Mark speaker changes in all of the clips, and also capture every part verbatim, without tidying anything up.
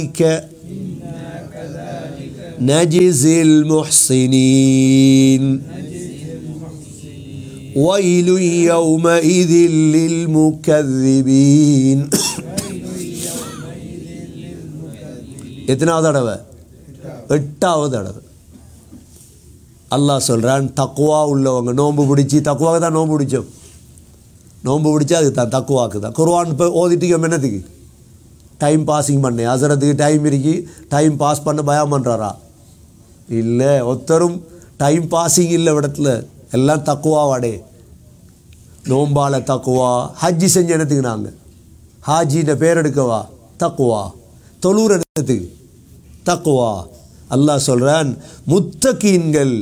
Speaker 1: نجزي المحسنين ويل يومئذ للمكذبين. எத்தனாவது தடவை? எட்டாவது தடவை. அல்லாஹ் சொல்கிறான், தக்குவா உள்ளவங்க நோன்பு பிடிச்சி, தக்குவாக்கு தான் நோன்பு பிடிச்சோம், நோன்பு பிடிச்சா அதுக்கு தான் தக்குவாக்கு தான். குர்ஆன் இப்போ ஓதிட்டு என்னத்துக்கு? டைம் பாஸிங் பண்ணு. அசரத்துக்கு டைம் இருக்கி டைம் பாஸ் பண்ண பயம் பண்ணுறாரா? இல்லை, ஒருத்தரும் டைம் பாஸிங் இல்லை இடத்துல, எல்லாம் தக்குவாவாடே. நோம்பால தக்குவா. ஹஜ்ஜி செஞ்ச இடத்துக்கு நாங்கள் ஹாஜின்ற பேர் எடுக்கவா? தக்குவா. தொழுற இடத்துக்கு தக்குவா. அல்லாஹ் சொல்கிறான், முத்தகீன்கள்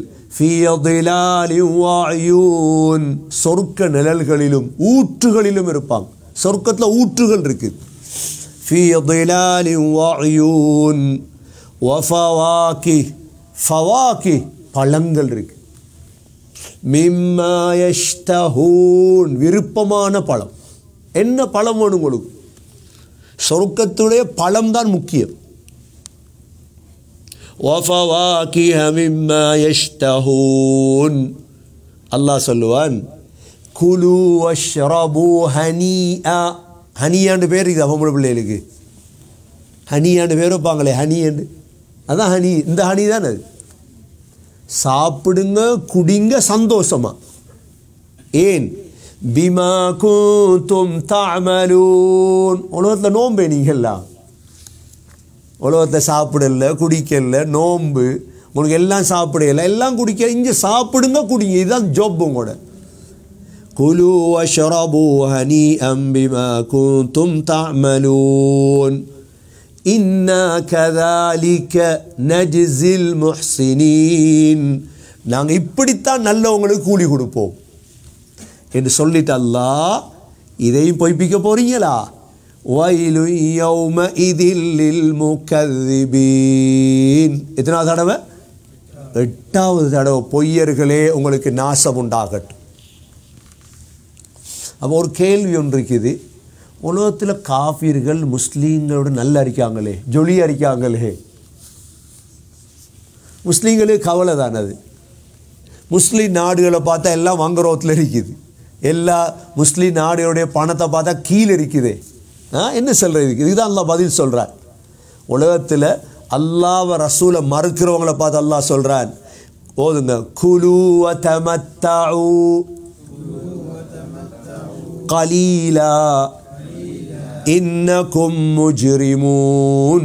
Speaker 1: சொர்க்க நிழல்களிலும் ஊற்றுகளிலும் இருப்பாங்க. சொர்க்கத்தில் ஊற்றுகள் இருக்குது. பழங்கள் இருக்கு. மிம்மா யஷ்தஹூன், விருப்பமான பழம். என்ன பழம் வேணும் உங்களுக்கு? சொர்க்கத்துடைய பழம் தான் முக்கியம். وَفَوَاكِهَ مِمَّا يَشْتَهُونَ. அல்லாஹ் சொல்லுவான், குலு வஷ்ரபு ஹனீஆ. ஹனியாண்டு பேர் இருக்குது பொம்பளை பிள்ளைகளுக்கு. ஹனியாண்டு பேர் வைப்பாங்களே, ஹனியாண்டு, அதான் ஹனி. இந்த ஹனி தான் அது. சாப்பிடுங்க, குடிங்க சந்தோஷமா. ஏன்? பிமா குந்தும் தஅமலூன். உலகத்தில் நோம்பே நீங்கள்லாம் உலகத்தை சாப்பிடல, குடிக்கல, நோம்பு உங்களுக்கு எல்லாம் சாப்பிடல, எல்லாம் குடிக்க. இங்கே சாப்பிடுங்க, குடிங்க, இதுதான் ஜாப் உங்களோட. குலு வஷ்ரபு ஹனீஅம் பிமா குந்தும் தஅமலூன் இன்னா கதாலிக நஜ்ஸில் முஹ்ஸினீன். நாங்கள் இப்படித்தான் நல்லவங்களுக்கு கூலி கொடுப்போம் என்று சொல்லிட்டு அல்லாஹ் இதையும் பொய்ப்பிக்க போறீங்களா? வயலு யௌமஇதில் லில் முகذிபீன். எத்தனாவது தடவை? எட்டாவது தடவை. பொய்யர்களே, உங்களுக்கு நாசம் உண்டாகட்டும். அப்போ ஒரு கேள்வி ஒன்று இருக்குது. உலகத்தில் காஃபிர்கள் முஸ்லீம்களோட நல்லா இருக்காங்களே, ஜொலி அரிக்காங்களே. முஸ்லீம்களுக்கு கவலை தானே அது. முஸ்லீம் நாடுகளை பார்த்தா எல்லாம் வங்குரோத்தில் இருக்குது. எல்லா முஸ்லீம் நாடுகளுடைய பணத்தை பார்த்தா கீழே இருக்குது. என்ன சொல்கிறது? இதுதான் அல்லாஹ் பதில் சொல்கிறார். உலகத்தில் அல்லாஹ்வ ரசூலை மறுக்கிறவங்களை பார்த்து அல்லாஹ் சொல்கிறான், ஓதுங்க, குலு வதமத்தஉ கலீலா இன்னகும் முஜ்ரிமூன்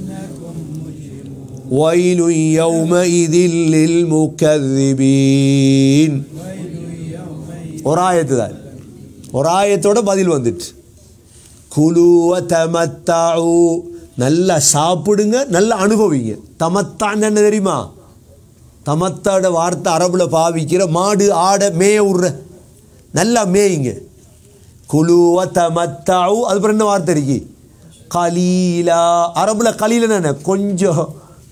Speaker 1: வயலு யௌமஇதில் லில் முகذிபீன். ஒரு ஆயத்து தான், ஒரு ஆயத்தோட பதில் வந்துட்டு. குலு வதமத்தஉ, நல்லா சாப்பிடுங்க, நல்லா அனுபவிங்க. தமத்தான் என்ன தெரியுமா? தமத்தாட வார்த்தை அரபுல பாவிக்கிற மாடு ஆடை மேய விடுற, நல்லா மேயுங்க. குலு வதமத்தஉ, அதுக்கப்புறம் என்ன வார்த்தை இருக்கு? கலீலா. அரபுல கலீலன்னு என்ன? கொஞ்சம்.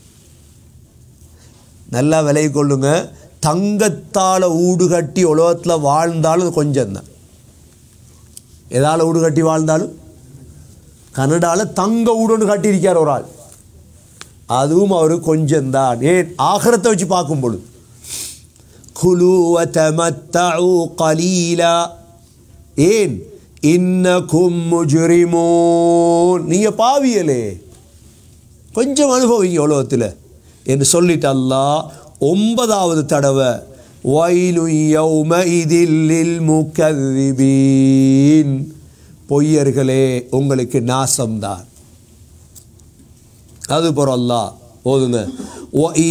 Speaker 1: நல்லா விலை கொள்ளுங்க. தங்கத்தால் ஊடு கட்டி உலகத்தில் வாழ்ந்தாலும் கொஞ்சம் தான். எதால் ஊடு கட்டி வாழ்ந்தாலும்? கனடாவில் தங்க ஊடுன்னு கட்டியிருக்கார் ஒரு ஆள், அதுவும் அவரு கொஞ்சம்தான். ஏன்? ஆகிரத்தை வச்சு பார்க்கும் பொழுது. குலு வதமத்தஉ கலீலா. ஏன்? இன்னகும் முஜ்ரிமூன், நீங்க பாவியலே, கொஞ்சம் அனுபவிங்க உலகத்தில் என்று சொல்லிட்டு அல்லாஹ் ஒன்பதாவது தடவை வயலு யௌமஇதில் லில் முகذிபீன், பொய்யர்களே உங்களுக்கு நாசம்தான். அது போற அல்லாஹ் ஓதுங்க.